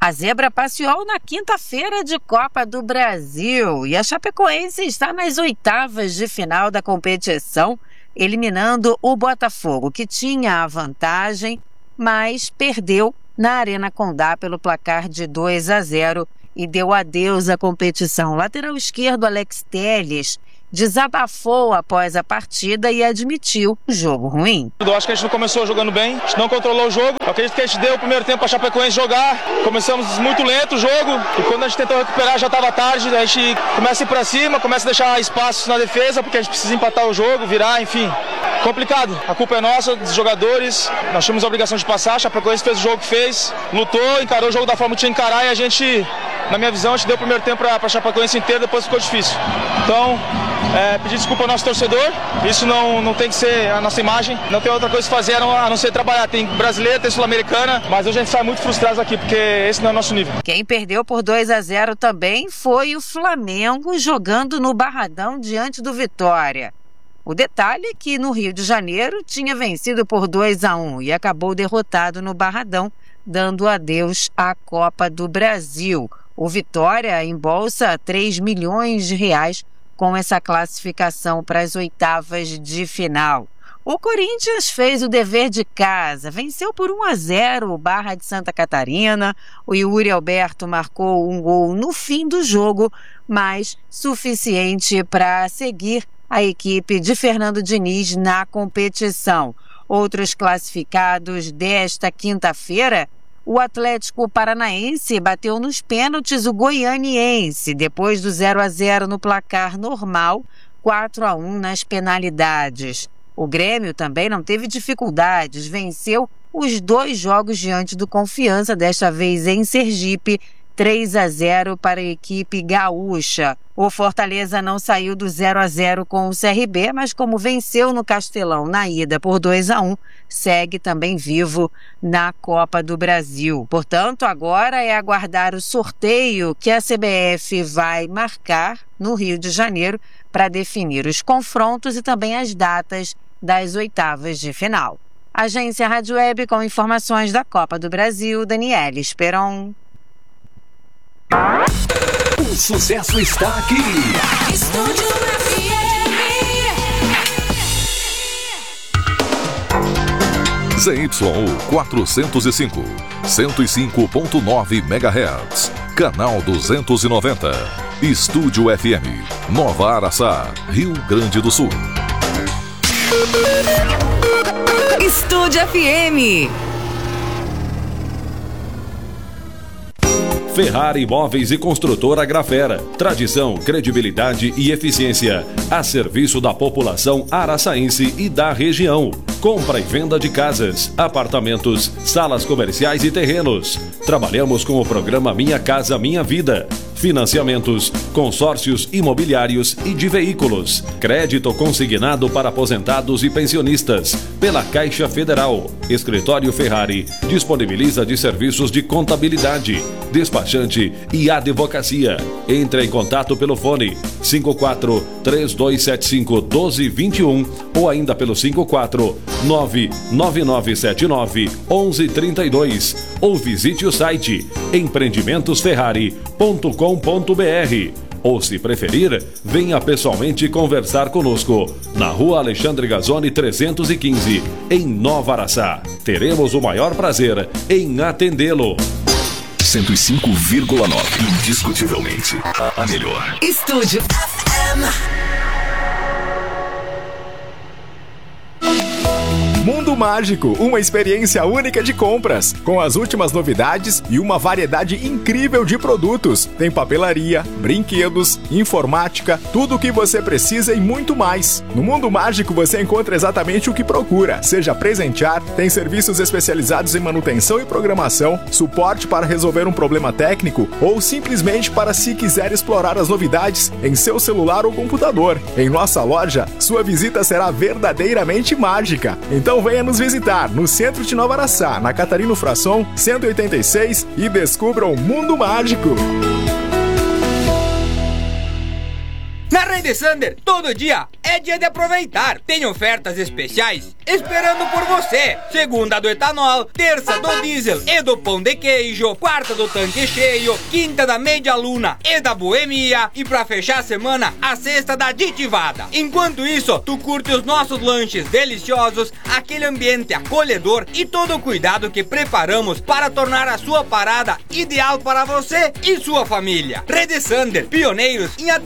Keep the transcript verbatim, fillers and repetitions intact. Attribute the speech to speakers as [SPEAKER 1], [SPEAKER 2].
[SPEAKER 1] A zebra passeou na quinta-feira de Copa do Brasil e a Chapecoense está nas oitavas de final da competição, eliminando o Botafogo, que tinha a vantagem, mas perdeu na Arena Condá pelo placar de dois a zero e deu adeus à competição. O lateral esquerdo Alex Telles desabafou após a partida e admitiu o jogo ruim.
[SPEAKER 2] Eu acho que a gente não começou jogando bem, a gente não controlou o jogo. Eu acredito que a gente deu o primeiro tempo para a Chapecoense jogar. Começamos muito lento o jogo e quando a gente tentou recuperar já estava tarde. A gente começa a ir para cima, começa a deixar espaços na defesa porque a gente precisa empatar o jogo, virar, enfim. Complicado. A culpa é nossa, dos jogadores. Nós tínhamos a obrigação de passar. A Chapecoense fez o jogo que fez, lutou, encarou o jogo da forma que tinha que encarar e a gente, na minha visão, a gente deu o primeiro tempo para a Chapecoense inteira, depois ficou difícil. Então, É, pedir desculpa ao nosso torcedor, isso não, não tem que ser a nossa imagem, não tem outra coisa que fazer a não ser trabalhar. Tem brasileira, tem sul-americana, mas hoje a gente sai muito frustrado aqui porque esse não é o nosso nível.
[SPEAKER 1] Quem perdeu por dois a zero também foi o Flamengo, jogando no Barradão diante do Vitória. O detalhe é que no Rio de Janeiro tinha vencido por dois a um e acabou derrotado no Barradão, dando adeus à Copa do Brasil. O Vitória embolsa três milhões de reais com essa classificação para as oitavas de final. O Corinthians fez o dever de casa, venceu por um a zero o Barra de Santa Catarina. O Yuri Alberto marcou um gol no fim do jogo, mas suficiente para seguir a equipe de Fernando Diniz na competição. Outros classificados desta quinta-feira: o Atlético Paranaense bateu nos pênaltis o Goianiense, depois do zero a zero no placar normal, quatro a um nas penalidades. O Grêmio também não teve dificuldades, venceu os dois jogos diante do Confiança, desta vez em Sergipe, três a zero para a equipe gaúcha. O Fortaleza não saiu do zero a zero com o C R B, mas como venceu no Castelão na ida por dois a um, segue também vivo na Copa do Brasil. Portanto, agora é aguardar o sorteio que a C B F vai marcar no Rio de Janeiro para definir os confrontos e também as datas das oitavas de final. Agência Rádio Web com informações da Copa do Brasil, Daniela Esperon.
[SPEAKER 3] O sucesso está aqui. Estúdio F M. Z Y U quatrocentos e cinco, cento e cinco ponto nove megahertz. Canal duzentos e noventa. Estúdio F M. Nova Araçá, Rio Grande do Sul.
[SPEAKER 4] Estúdio F M.
[SPEAKER 5] Ferrari Móveis e Construtora Grafera. Tradição, credibilidade e eficiência a serviço da população araçaense e da região. Compra e venda de casas, apartamentos, salas comerciais e terrenos. Trabalhamos com o programa Minha Casa Minha Vida. Financiamentos, consórcios imobiliários e de veículos. Crédito consignado para aposentados e pensionistas. Pela Caixa Federal. Escritório Ferrari disponibiliza de serviços de contabilidade, despachante e advocacia. Entre em contato pelo fone cinco quatro, três dois sete cinco, um dois dois um ou ainda pelo cinco quatro, nove nove nove sete nove, um um três dois ou visite o site empreendimentos ferrari ponto com ponto br. Ou, se preferir, venha pessoalmente conversar conosco na Rua Alexandre Gazzoni trezentos e quinze, em Nova Araçá. Teremos o maior prazer em atendê-lo.
[SPEAKER 3] cento e cinco vírgula nove, indiscutivelmente a melhor.
[SPEAKER 4] Estúdio F M.
[SPEAKER 6] Mundo Mágico, uma experiência única de compras, com as últimas novidades e uma variedade incrível de produtos. Tem papelaria, brinquedos, informática, tudo o que você precisa e muito mais. No Mundo Mágico você encontra exatamente o que procura, seja presentear, tem serviços especializados em manutenção e programação, suporte para resolver um problema técnico ou simplesmente para se quiser explorar as novidades em seu celular ou computador. Em nossa loja, sua visita será verdadeiramente mágica. Então venha nos visitar no centro de Nova Araçá, na Catarino Frasson cento e oitenta e seis, e descubra o Mundo Mágico.
[SPEAKER 7] Na Rede Sander, todo dia é É dia de aproveitar. Tem ofertas especiais esperando por você. Segunda do etanol, terça do diesel e do pão de queijo, quarta do tanque cheio, quinta da meia luna e da boemia e pra fechar a semana, a sexta da aditivada. Enquanto isso, tu curte os nossos lanches deliciosos, aquele ambiente acolhedor e todo o cuidado que preparamos para tornar a sua parada ideal para você e sua família. Rede Sander, pioneiros em